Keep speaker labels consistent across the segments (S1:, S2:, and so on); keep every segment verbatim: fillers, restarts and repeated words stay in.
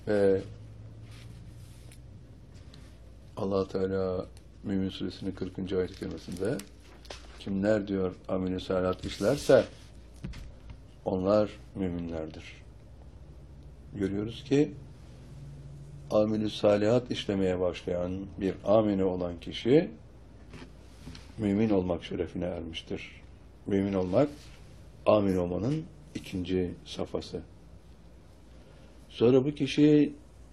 S1: Ve Allah Teala Mümin Suresinin kırkıncı ayet-i kerimesinde kimler diyor amel-i salihat işlerse onlar müminlerdir. Görüyoruz ki amel-i salihat işlemeye başlayan bir amine olan kişi mümin olmak şerefine ermiştir. Mümin olmak, amin olmanın ikinci safhası. Sonra bu kişi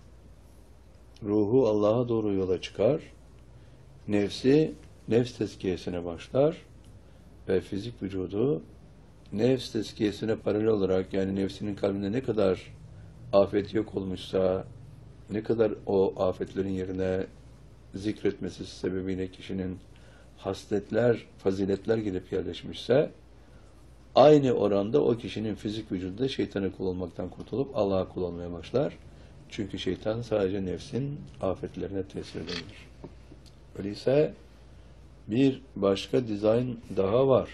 S1: ruhu Allah'a doğru yola çıkar, nefsi nefs tezkiyesine başlar ve fizik vücudu nefs tezkiyesine paralel olarak, yani nefsinin kalbinde ne kadar afet yok olmuşsa, ne kadar o afetlerin yerine zikretmesi sebebiyle kişinin hasletler, faziletler gelip yerleşmişse, aynı oranda o kişinin fizik vücudunda şeytana kul olmaktan kurtulup Allah'a kul olmaya başlar. Çünkü şeytan sadece nefsin afetlerine tesir edilir. Öyleyse bir başka dizayn daha var.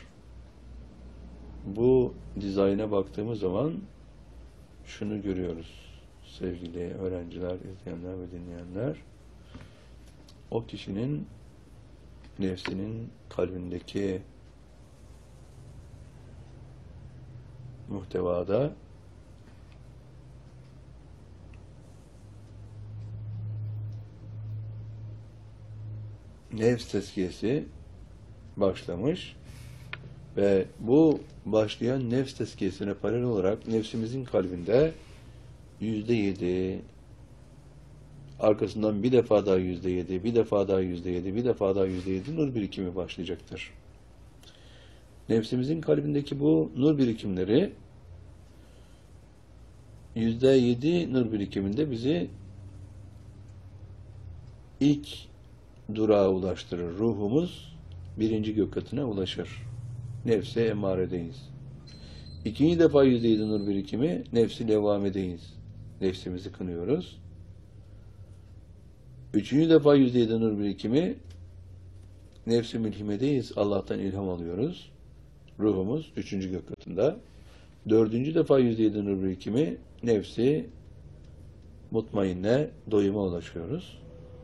S1: Bu dizayna baktığımız zaman şunu görüyoruz sevgili öğrenciler, izleyenler ve dinleyenler. O kişinin nefsinin kalbindeki muhtevada nefs tezkiyesi başlamış ve bu başlayan nefs tezkiyesine paralel olarak nefsimizin kalbinde yüzde yedi, arkasından bir defa daha yüzde yedi, bir defa daha yüzde yedi, bir defa daha yüzde yedi nur birikimi başlayacaktır. Nefsimizin kalbindeki bu nur birikimleri yüzde yedi nur birikiminde bizi ilk durağa ulaştırır. Ruhumuz birinci gök katına ulaşır. Nefse emaredeyiz. İkinci defa yüzde yedi nur birikimi nefsi levamedeyiz. Nefsimizi kınıyoruz. Üçüncü defa yüzde yedi nur birikimi nefsi mülhimedeyiz. Allah'tan ilham alıyoruz. Ruhumuz üçüncü gök katında. Dördüncü defa yüzde yedi nur birikimi nefsi mutmainne doyuma ulaşıyoruz.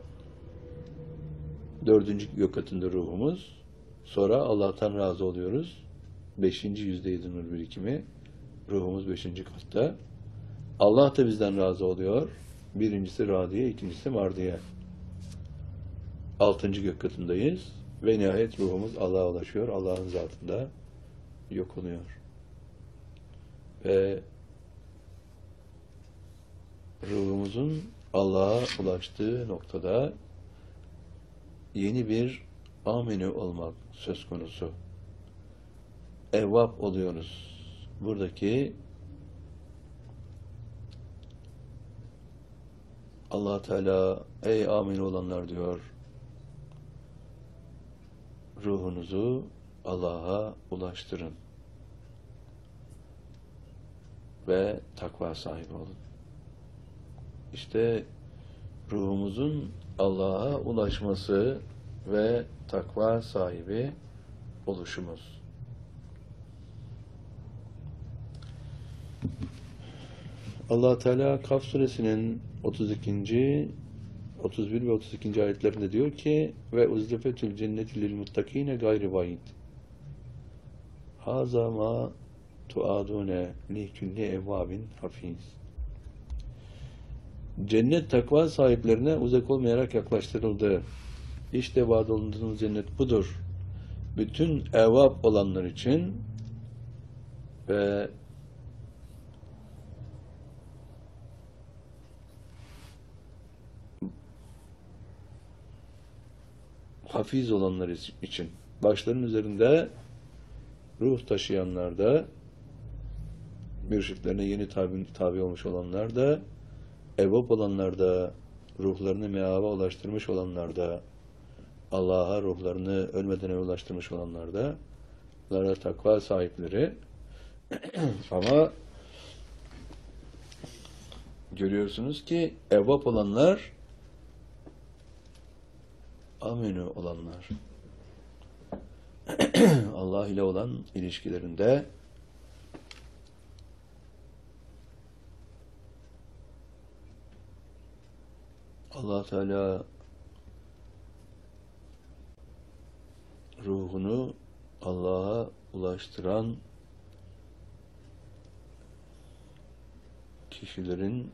S1: Dördüncü gök katında ruhumuz. Sonra Allah'tan razı oluyoruz. Beşinci yüzde yedi nur birikimi ruhumuz beşinci katta. Allah da bizden razı oluyor. Birincisi radiye, ikincisi mardiye. Altıncı gök katındayız. Ve nihayet ruhumuz Allah'a ulaşıyor. Allah'ın zatında yok oluyor. Ve ruhumuzun Allah'a ulaştığı noktada yeni bir amine olmak söz konusu. Evvap oluyoruz. Buradaki Allah Teala ey amin olanlar diyor, ruhunuzu Allah'a ulaştırın ve takva sahibi olun. İşte ruhumuzun Allah'a ulaşması ve takva sahibi oluşumuz. Allah Teala Kaf suresinin otuz ikinci otuz bir ve otuz ikinci ayetlerinde diyor ki ve uzlifetül cenneti lil muttakine gayri vaid. Haza ma tuadune li kulli evvabin hafiz. Cennet takva sahiplerine uzak olmayarak yaklaştırıldı. İşte vaad olunduğunuz cennet budur. Bütün evvab olanlar için ve hafiz olanlar için, başların üzerinde ruh taşıyanlar da, mürşitlerine yeni tabi, tabi olmuş olanlar da, evvab olanlar da, ruhlarını meaba ulaştırmış olanlar da, Allah'a ruhlarını ölmeden evvel ulaştırmış olanlar da, bunlara takva sahipleri. Ama görüyorsunuz ki evvab olanlar aminu olanlar. Allah ile olan ilişkilerinde Allah Teala ruhunu Allah'a ulaştıran kişilerin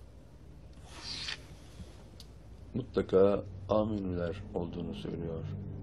S1: mutlaka aminler olduğunu söylüyor.